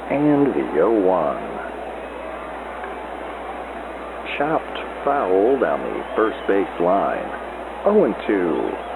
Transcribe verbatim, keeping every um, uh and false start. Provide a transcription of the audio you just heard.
And the oh one. Chopped foul down the first base line. oh and two.